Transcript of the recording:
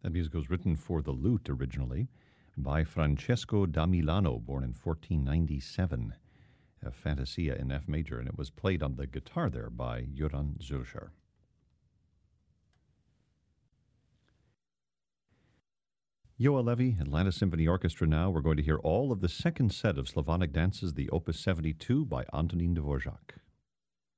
That music was written for the lute originally by Francesco da Milano, born in 1497, a Fantasia in F major, and it was played on the guitar there by Joran Zülscher. Joa Levi, Atlanta Symphony Orchestra now. We're going to hear all of the second set of Slavonic dances, the Opus 72 by Antonin Dvorak.